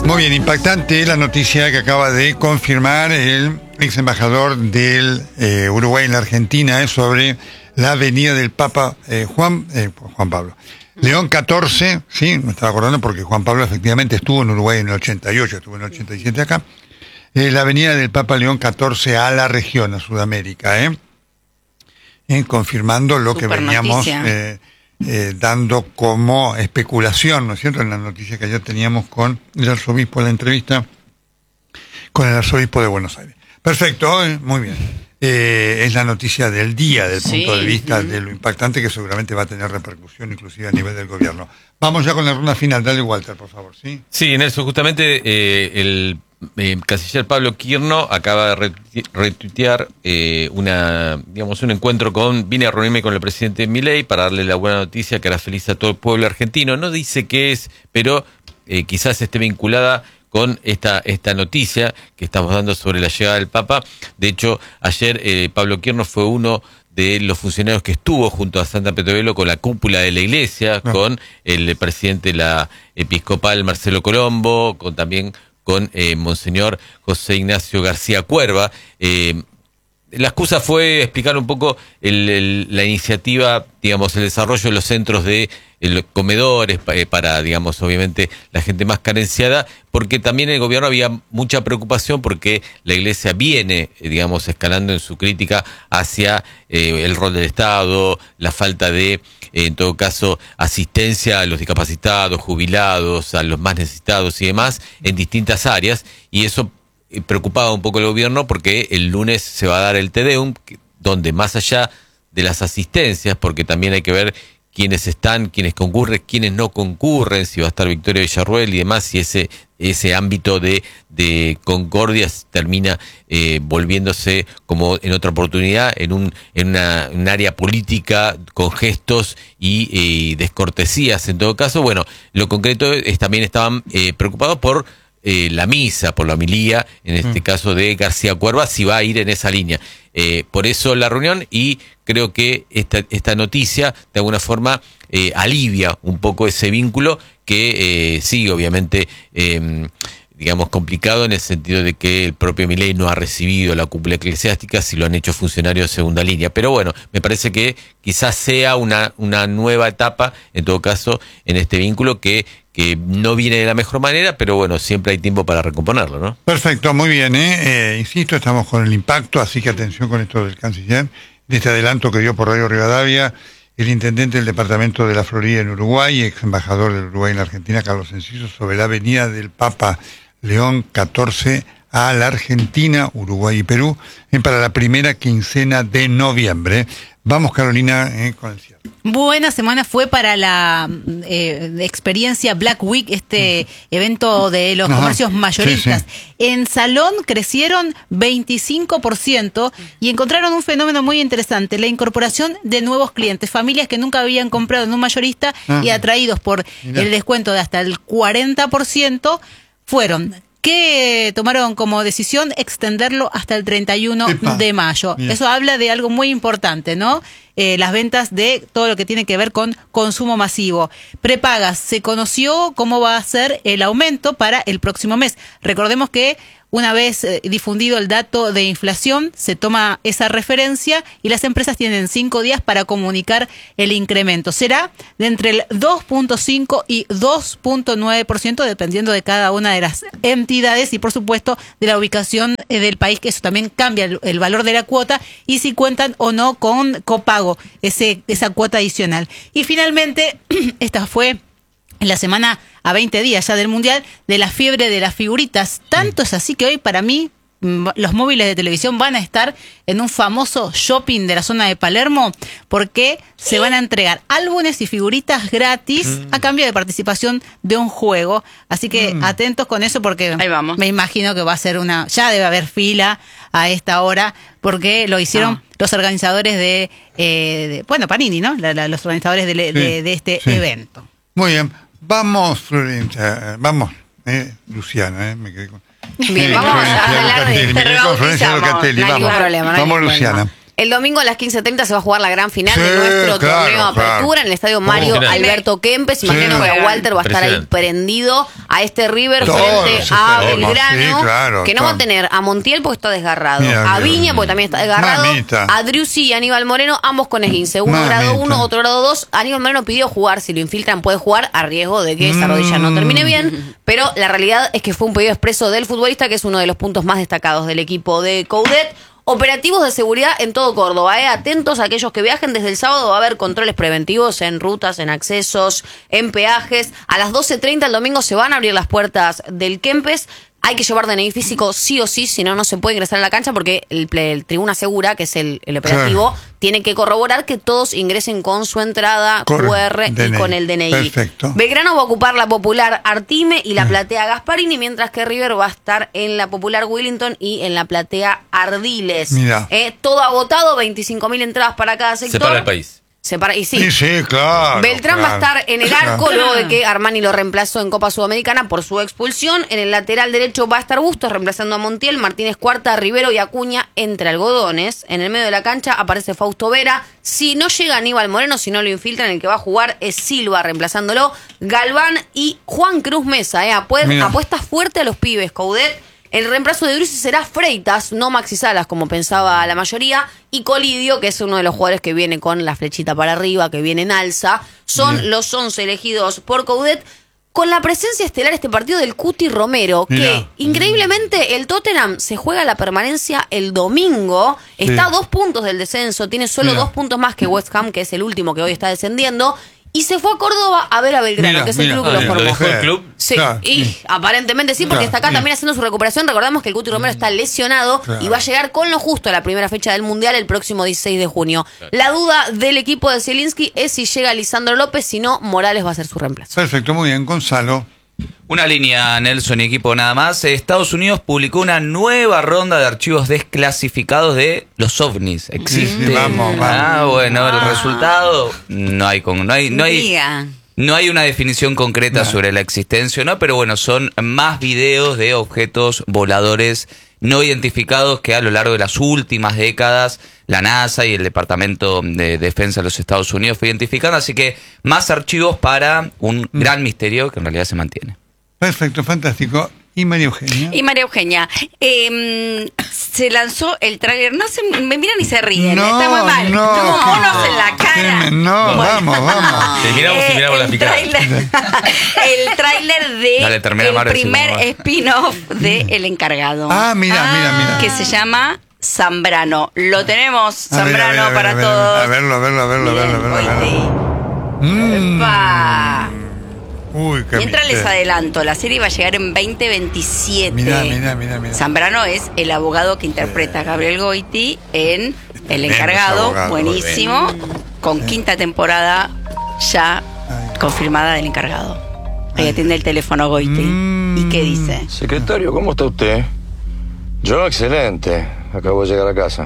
Muy bien, impactante la noticia que acaba de confirmar el ex embajador del Uruguay en la Argentina sobre la venida del Papa Juan Pablo. León XIV, sí, me estaba acordando porque Juan Pablo efectivamente estuvo en Uruguay en el 88, estuvo en el 87 acá. La venida del Papa León XIV a la región, a Sudamérica, confirmando lo que veníamos dando como especulación, ¿no es cierto?, en la noticia que ayer teníamos con el arzobispo, en la entrevista con el arzobispo de Buenos Aires. Perfecto, muy bien. Es la noticia del día, del punto de vista de lo impactante que seguramente va a tener repercusión inclusive a nivel del gobierno. Vamos ya con la ronda final. Dale, Walter, por favor, ¿sí? Sí, Nelson, justamente el canciller Pablo Quirno acaba de retuitear un encuentro vine a reunirme con el presidente Milei para darle la buena noticia que hará feliz a todo el pueblo argentino. No dice qué es, pero quizás esté vinculada con esta noticia que estamos dando sobre la llegada del Papa. De hecho, ayer Pablo Quirno fue uno de los funcionarios que estuvo junto a Santa Petovelo con la cúpula de la iglesia, con el presidente de la episcopal Marcelo Colombo, también con Monseñor José Ignacio García Cuerva. La excusa fue explicar un poco la iniciativa, digamos, el desarrollo de los centros de comedores para, digamos, obviamente la gente más carenciada, porque también en el gobierno había mucha preocupación porque la iglesia viene, digamos, escalando en su crítica hacia el rol del Estado, la falta de, en todo caso, asistencia a los discapacitados, jubilados, a los más necesitados y demás, en distintas áreas, y eso preocupaba un poco el gobierno porque el lunes se va a dar el Te Deum, donde más allá de las asistencias, porque también hay que ver quiénes están, quiénes concurren, quiénes no concurren, si va a estar Victoria Villarruel y demás, si ese ámbito de concordia termina volviéndose, como en otra oportunidad, en un área política con gestos y descortesías. En todo caso, bueno, lo concreto es también estaban preocupados por la misa, por la homilía, en este caso de García Cuerva, si va a ir en esa línea. Por eso la reunión, y creo que esta noticia de alguna forma alivia un poco ese vínculo que sigue obviamente digamos complicado, en el sentido de que el propio Milei no ha recibido la cúpula eclesiástica, si lo han hecho funcionarios de segunda línea. Pero bueno, me parece que quizás sea una nueva etapa, en todo caso, en este vínculo que no viene de la mejor manera, pero bueno, siempre hay tiempo para recomponerlo, ¿no? Perfecto, muy bien, insisto, estamos con el impacto, así que atención con esto del canciller, de este adelanto que dio por Radio Rivadavia el intendente del departamento de la Florida en Uruguay, ex embajador del Uruguay en la Argentina, Carlos Enciso, sobre la venida del Papa León XIV a la Argentina, Uruguay y Perú, para la primera quincena de noviembre. Vamos, Carolina, con el cierre. Buena semana fue para la experiencia Black Week, evento de los comercios mayoristas. Sí. En Salón crecieron 25% y encontraron un fenómeno muy interesante, la incorporación de nuevos clientes, familias que nunca habían comprado en un mayorista y atraídos por el descuento de hasta el 40%, fueron que tomaron como decisión extenderlo hasta el 31 de mayo. Bien. Eso habla de algo muy importante, ¿no? Las ventas de todo lo que tiene que ver con consumo masivo. Prepagas, se conoció cómo va a ser el aumento para el próximo mes. Recordemos que una vez difundido el dato de inflación, se toma esa referencia y las empresas tienen 5 días para comunicar el incremento. Será de entre el 2.5 y 2.9%, dependiendo de cada una de las entidades y, por supuesto, de la ubicación del país, que eso también cambia el valor de la cuota y si cuentan o no con copago, esa cuota adicional. Y finalmente, esta fue en la semana a 20 días ya del Mundial, de la fiebre de las figuritas. Tanto es así que hoy, para mí, los móviles de televisión van a estar en un famoso shopping de la zona de Palermo, porque se van a entregar álbumes y figuritas gratis a cambio de participación de un juego. Así que atentos con eso, porque ahí vamos. Me imagino que va a ser ya debe haber fila a esta hora, porque lo hicieron los organizadores de Panini, ¿no? Los organizadores de este evento. Muy bien. Vamos, Florencia, vamos, Luciana, me quedé con... Bien, vamos a hablar de Florencia Locatelli, vamos, problema, vamos, Luciana. El domingo a las 15:30 se va a jugar la gran final de nuestro torneo Apertura en el estadio Mario Alberto Kempes. Imagino que Walter va a estar ahí prendido a este River frente a Belgrano, que no va a tener a Montiel porque está desgarrado, a Viña porque también está desgarrado, a Driussi y Aníbal Moreno, ambos con esguince, uno grado 1, otro grado 2. Aníbal Moreno pidió jugar, si lo infiltran puede jugar, a riesgo de que esa rodilla no termine bien, pero la realidad es que fue un pedido expreso del futbolista, que es uno de los puntos más destacados del equipo de Coudet. Operativos de seguridad en todo Córdoba, atentos a aquellos que viajen. Desde el sábado va a haber controles preventivos en rutas, en accesos, en peajes. A las 12:30 el domingo se van a abrir las puertas del Kempes. Hay que llevar DNI físico sí o sí, si no, no se puede ingresar a la cancha porque el Tribuna Segura, que es el operativo, tiene que corroborar que todos ingresen con su entrada QR y con el DNI. Perfecto. Belgrano va a ocupar la popular Artime y la platea Gasparini, mientras que River va a estar en la popular Willington y en la platea Ardiles. Todo agotado, 25.000 entradas para cada sector. Separa el país. Y sí, claro. Beltrán va a estar en el arco luego de que Armani lo reemplazó en Copa Sudamericana por su expulsión. En el lateral derecho va a estar Bustos reemplazando a Montiel, Martínez Cuarta, Rivero y Acuña entre algodones. En el medio de la cancha aparece Fausto Vera. Si no llega Aníbal Moreno, si no lo infiltran, el que va a jugar es Silva reemplazándolo, Galván y Juan Cruz Mesa. Apuesta fuerte a los pibes, Coudet. El reemplazo de Driussi será Freitas, no Maxi Salas, como pensaba la mayoría, y Colidio, que es uno de los jugadores que viene con la flechita para arriba, que viene en alza. Son los 11 elegidos por Coudet, con la presencia estelar este partido del Cuti Romero, que increíblemente el Tottenham se juega la permanencia el domingo, está a 2 puntos del descenso, tiene solo 2 puntos más que West Ham, que es el último que hoy está descendiendo. Y se fue a Córdoba a ver a Belgrano, que es el club que lo formó. ¿Lo dejó el club? Sí, y aparentemente sí, porque está acá también haciendo su recuperación. Recordamos que el Cuti Romero está lesionado y va a llegar con lo justo a la primera fecha del Mundial el próximo 16 de junio. La duda del equipo de Zielinski es si llega Lisandro López, si no, Morales va a ser su reemplazo. Perfecto, muy bien. Gonzalo. Una línea, Nelson y equipo, nada más. Estados Unidos publicó una nueva ronda de archivos desclasificados de los ovnis. ¿Existe? Sí, vamos. El resultado no hay una definición concreta sobre la existencia, ¿no? Pero bueno, son más videos de objetos voladores no identificados que a lo largo de las últimas décadas la NASA y el Departamento de Defensa de los Estados Unidos fue identificando, así que más archivos para un gran misterio que en realidad se mantiene. Perfecto, fantástico. ¿Y María Eugenia? Se lanzó el tráiler, me miran y se ríen, está muy mal, como monos en la cara. Vamos. Miramos la picada. El tráiler de el primer spin-off de El Encargado. Mira. Que se llama Zambrano. Lo tenemos, Zambrano, para todos. A verlo. Uy, mientras les adelanto, la serie va a llegar en 2027. Mira. Zambrano es el abogado que interpreta a Gabriel Goiti en El Encargado, buenísimo, con 5ª temporada ya confirmada del Encargado. Ahí atiende el teléfono Goiti. ¿Y qué dice? Secretario, ¿cómo está usted? Yo, excelente. Acabo de llegar a casa.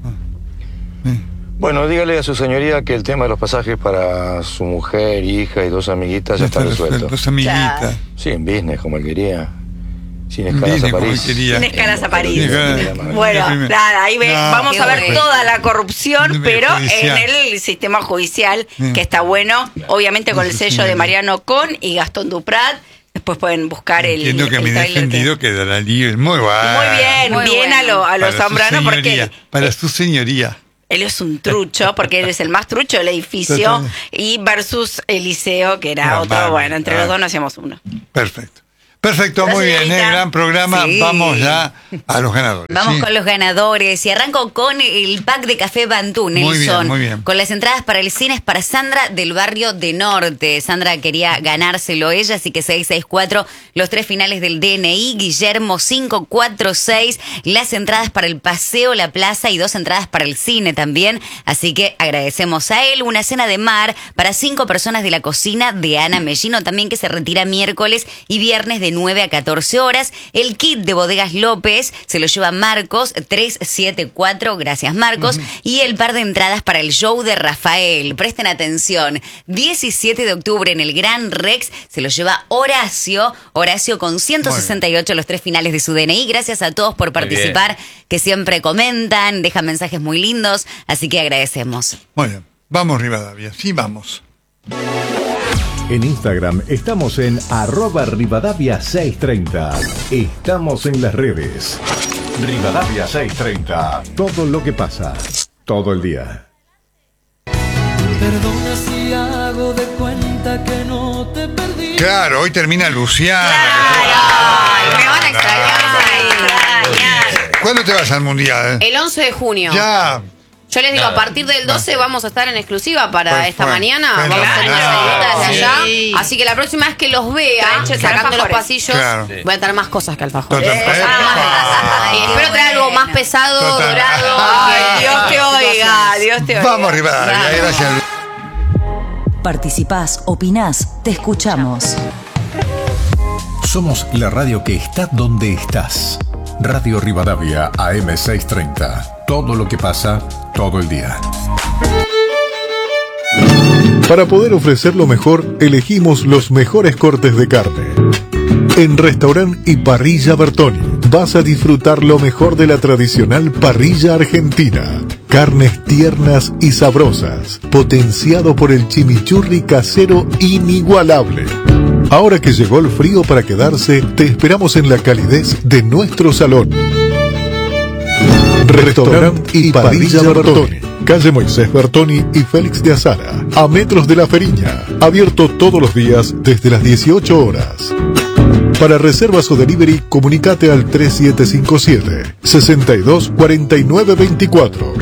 Bueno, dígale a su señoría que el tema de los pasajes para su mujer, hija y 2 amiguitas ya está resuelto. 2 amiguitas. Sí, en business, como él quería. Sin escalas a París. Sin escalas a París. Bueno, nada, ahí vamos a ver toda la corrupción, pero en el sistema judicial, que está bueno, obviamente con el sello de Mariano Con y Gastón Duprat. Después pueden buscar Entiendo que me he defendido que Dalí es muy bueno. Muy bien a los Zambrano, porque para su señoría. Él es un trucho, porque él es el más trucho del edificio, y versus Eliseo, que era otro. Entre los dos no hacíamos uno. Perfecto, muy bien, gran programa. Sí. Vamos ya a los ganadores. Vamos con los ganadores y arranco con el pack de Café Bantú, Nelson. Muy bien. Con las entradas para el cine es para Sandra del barrio de Norte. Sandra quería ganárselo ella, así que 664, los 3 finales del DNI. Guillermo 546, las entradas para el paseo, la plaza y 2 entradas para el cine también. Así que agradecemos a él. Una cena de mar para 5 personas de la cocina de Ana Mellino también, que se retira miércoles y viernes de de 9 a 14 horas. El kit de Bodegas López se lo lleva Marcos 374, gracias Marcos. Y el par de entradas para el show de Rafael. Presten atención, 17 de octubre en el Gran Rex se lo lleva Horacio con 168 los 3 finales de su DNI. Gracias a todos por participar, que siempre comentan, dejan mensajes muy lindos, así que agradecemos. Muy bien, vamos Rivadavia, sí vamos. En Instagram estamos en @Rivadavia630. Estamos en las redes. Rivadavia630. Todo lo que pasa, todo el día. Perdona si hago de cuenta que no te perdí. Claro, hoy termina Luciana. Claro, me van a extrañar. ¿Cuándo te vas al Mundial? El 11 de junio. Ya. Yo les digo, a partir del 12 vamos a estar en exclusiva para esta mañana. Vamos a hacer una salida desde allá. Sí. Así que la próxima vez que los vea, sacando los pasillos, voy a traer más cosas que alfajores. Espero traer algo más pesado, dorado. Ay, Dios te oiga, Dios te oiga. Vamos, Rivadavia, gracias. Participás, opinás, te escuchamos. Somos la radio que está donde estás. Radio Rivadavia AM630. Todo lo que pasa, todo el día. Para poder ofrecer lo mejor, elegimos los mejores cortes de carne. En Restaurant y Parrilla Bertoni vas a disfrutar lo mejor de la tradicional parrilla argentina. Carnes tiernas y sabrosas, potenciado por el chimichurri casero inigualable. Ahora que llegó el frío para quedarse, te esperamos en la calidez de nuestro salón. Restaurant y Parrilla Bertoni, calle Moisés Bertoni y Félix de Azara, a metros de La Feriña. Abierto todos los días desde las 18 horas. Para reservas o delivery, comunicate al 3757 624924.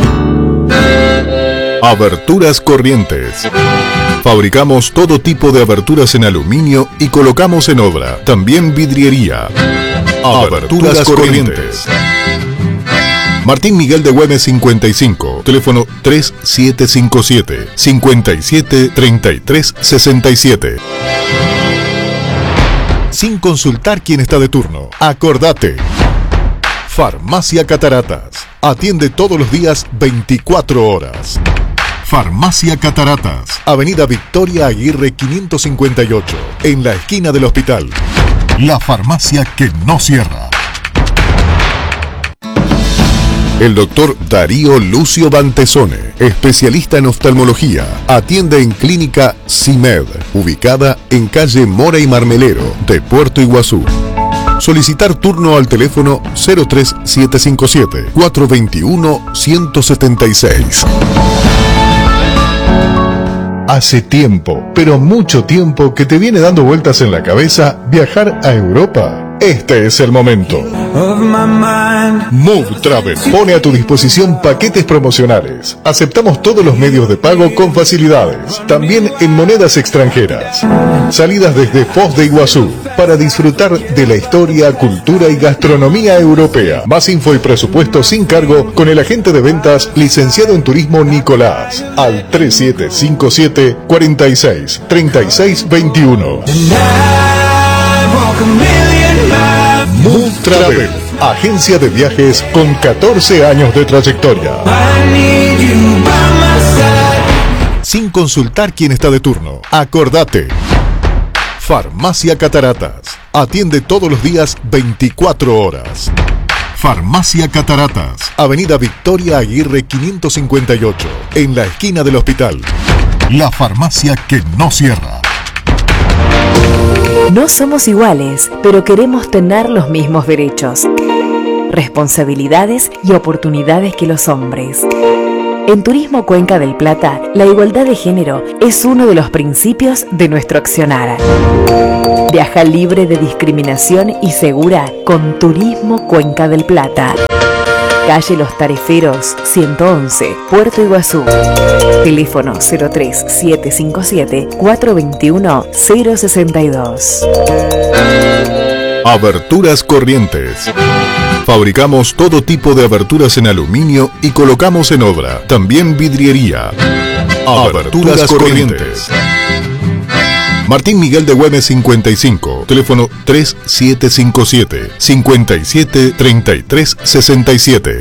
Aberturas Corrientes. Fabricamos todo tipo de aberturas en aluminio y colocamos en obra. También vidriería. Aberturas Corrientes. Martín Miguel de Güemes 55, teléfono 3757 573367. Sin consultar quién está de turno, acordate. Farmacia Cataratas. Atiende todos los días 24 horas. Farmacia Cataratas, Avenida Victoria Aguirre 558, en la esquina del hospital. La farmacia que no cierra. El doctor Darío Lucio Bantesone, especialista en oftalmología, atiende en Clínica CIMED, ubicada en calle Mora y Marmelero de Puerto Iguazú. Solicitar turno al teléfono 03757 421 176. Hace tiempo, pero mucho tiempo, que te viene dando vueltas en la cabeza viajar a Europa. Este es el momento. Move Travel pone a tu disposición paquetes promocionales. Aceptamos todos los medios de pago con facilidades, también en monedas extranjeras. Salidas desde Foz de Iguazú para disfrutar de la historia, cultura y gastronomía europea. Más info y presupuesto sin cargo con el agente de ventas licenciado en turismo Nicolás al 3757 46 36 21. Move Travel, agencia de viajes con 14 años de trayectoria. Sin consultar quién está de turno, acordate. Farmacia Cataratas, atiende todos los días 24 horas. Farmacia Cataratas, Avenida Victoria Aguirre 558, en la esquina del hospital. La farmacia que no cierra. No somos iguales, pero queremos tener los mismos derechos, responsabilidades y oportunidades que los hombres. En Turismo Cuenca del Plata, la igualdad de género es uno de los principios de nuestro accionar. Viaja libre de discriminación y segura con Turismo Cuenca del Plata. Calle Los Tareferos, 111, Puerto Iguazú. Teléfono 03757 421 062. Aberturas Corrientes. Fabricamos todo tipo de aberturas en aluminio y colocamos en obra. También vidriería. Aberturas Corrientes. Martín Miguel de Güemes 55, Santiago. Teléfono 3757-573367.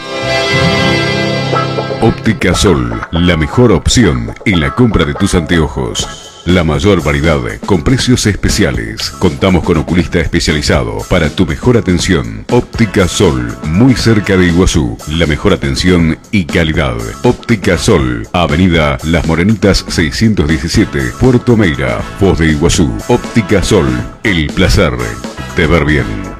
Óptica Sol, la mejor opción en la compra de tus anteojos. La mayor variedad con precios especiales. Contamos con oculista especializado para tu mejor atención. Óptica Sol, muy cerca de Iguazú. La mejor atención y calidad. Óptica Sol, Avenida Las Morenitas 617, Puerto Meira, Foz de Iguazú. Óptica Sol, el placer de ver bien.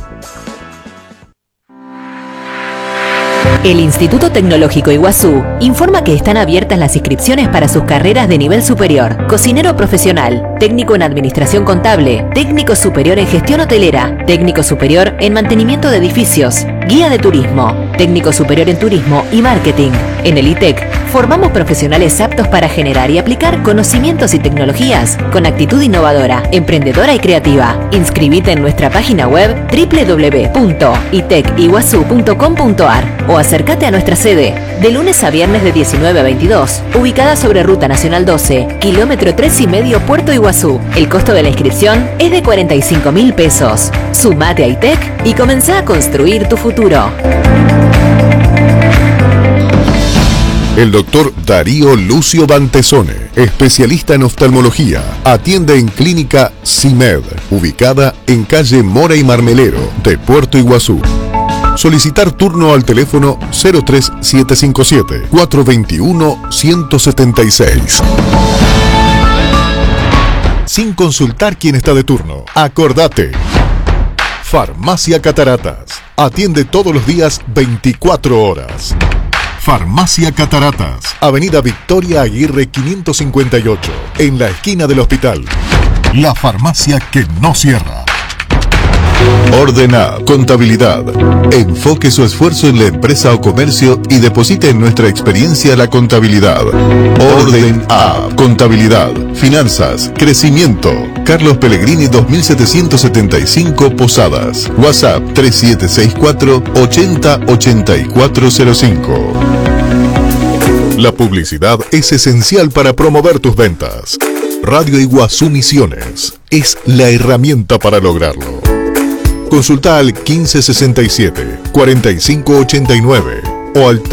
El Instituto Tecnológico Iguazú informa que están abiertas las inscripciones para sus carreras de nivel superior: cocinero profesional, técnico en administración contable, técnico superior en gestión hotelera, técnico superior en mantenimiento de edificios, guía de turismo, técnico superior en turismo y marketing. En el ITEC formamos profesionales aptos para generar y aplicar conocimientos y tecnologías con actitud innovadora, emprendedora y creativa. Inscribite en nuestra página web www.iteciguazú.com.ar o acércate a nuestra sede de lunes a viernes de 19 a 22, ubicada sobre Ruta Nacional 12, kilómetro 3,5, Puerto Iguazú. El costo de la inscripción es de 45.000 pesos. Sumate a ITEC y comenzá a construir tu futuro. El doctor Darío Lucio Bantesone, especialista en oftalmología, atiende en Clínica CIMED, ubicada en calle Mora y Marmelero de Puerto Iguazú. Solicitar turno al teléfono 03757-421-176. Sin consultar quién está de turno, acordate. Farmacia Cataratas. Atiende todos los días 24 horas. Farmacia Cataratas, Avenida Victoria Aguirre 558, en la esquina del hospital. La farmacia que no cierra. Ordena Contabilidad. Enfoque su esfuerzo en la empresa o comercio y deposite en nuestra experiencia la contabilidad. Orden A. Contabilidad, finanzas, crecimiento. Carlos Pellegrini 2775 Posadas. WhatsApp 3764 808405. La publicidad es esencial para promover tus ventas. Radio Iguazú Misiones es la herramienta para lograrlo. Consulta al 1567-4589 o al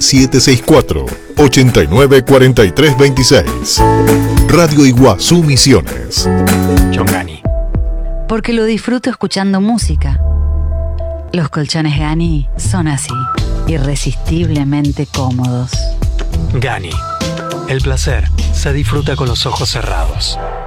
3764-894326. Radio Iguazú Misiones. Gani. Porque lo disfruto escuchando música. Los colchones Gani son así, irresistiblemente cómodos. Gani. El placer se disfruta con los ojos cerrados.